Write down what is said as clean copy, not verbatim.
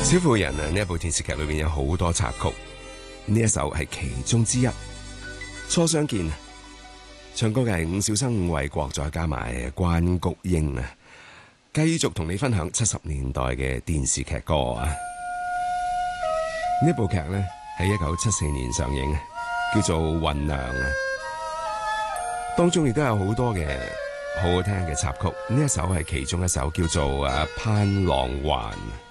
小婦人啊，呢一部電視劇裏邊有好多插曲，呢一首係其中之一。初相見，唱歌嘅係伍小生、伍衛國，再加埋關菊英啊，繼續同你分享70年代嘅電視劇歌啊！呢部劇呢喺1974年上映，叫做《雲娘》啊，當中亦都有好多嘅好好聽嘅插曲，呢一首係其中一首，叫做《盼郎還》。